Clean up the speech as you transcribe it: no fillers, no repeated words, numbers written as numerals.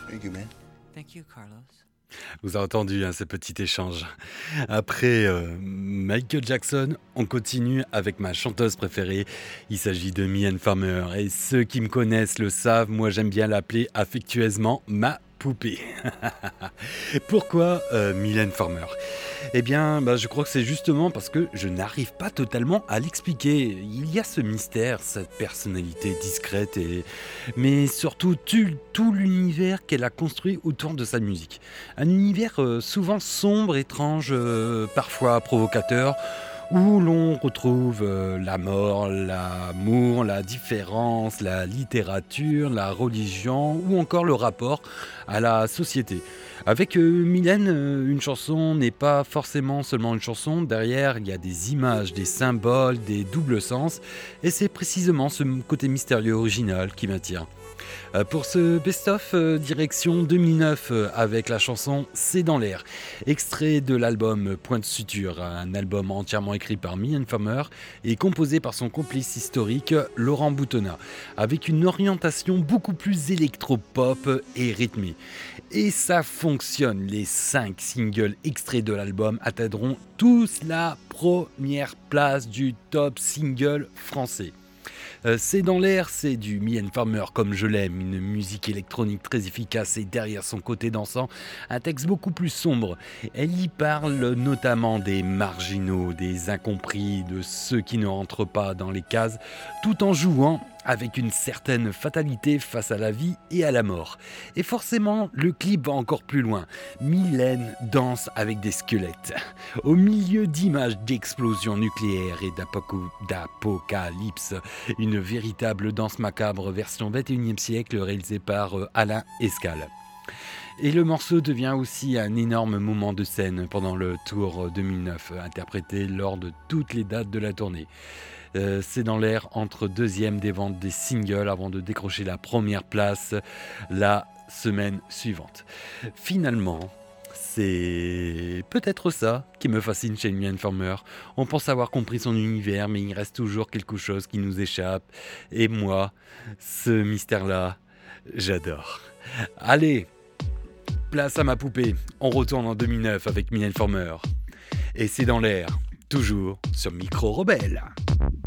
Thank you, man. Thank you, Carlos. Vous avez entendu ce petit échange. Après Michael Jackson, on continue avec ma chanteuse préférée. Il s'agit de Mylène Farmer. Et ceux qui me connaissent le savent, moi j'aime bien l'appeler affectueusement ma poupée. Pourquoi Mylène Farmer ? Eh bien, je crois que c'est justement parce que je n'arrive pas totalement à l'expliquer. Il y a ce mystère, cette personnalité discrète, mais surtout tout l'univers qu'elle a construit autour de sa musique. Un univers souvent sombre, étrange, parfois provocateur, où l'on retrouve la mort, l'amour, la différence, la littérature, la religion ou encore le rapport à la société. Avec Mylène, une chanson n'est pas forcément seulement une chanson, derrière il y a des images, des symboles, des doubles sens, et c'est précisément ce côté mystérieux original qui m'attire. Pour ce best-of direction 2009 avec la chanson C'est dans l'air, extrait de l'album Point de suture, un album entièrement écrit par Mylène Farmer et composé par son complice historique Laurent Boutonnat, avec une orientation beaucoup plus électro-pop et rythmée. Et ça fonctionne, les 5 singles extraits de l'album atteindront tous la première place du top single français. C'est dans l'air, c'est du Mylène Farmer comme je l'aime, une musique électronique très efficace et derrière son côté dansant, un texte beaucoup plus sombre. Elle y parle notamment des marginaux, des incompris, de ceux qui ne rentrent pas dans les cases, tout en jouant avec une certaine fatalité face à la vie et à la mort. Et forcément, le clip va encore plus loin. Mylène danse avec des squelettes. Au milieu d'images d'explosions nucléaires et d'apocalypse, une véritable danse macabre version 21e siècle réalisée par Alain Escale. Et le morceau devient aussi un énorme moment de scène pendant le Tour 2009, interprété lors de toutes les dates de la tournée. C'est dans l'air entre deuxième des ventes des singles avant de décrocher la première place la semaine suivante. Finalement, c'est peut-être ça qui me fascine chez Mylène Farmer. On pense avoir compris son univers, mais il reste toujours quelque chose qui nous échappe. Et moi, ce mystère-là, j'adore. Allez, place à ma poupée. On retourne en 2009 avec Mylène Farmer. Et c'est dans l'air, toujours sur Micro Rebelle.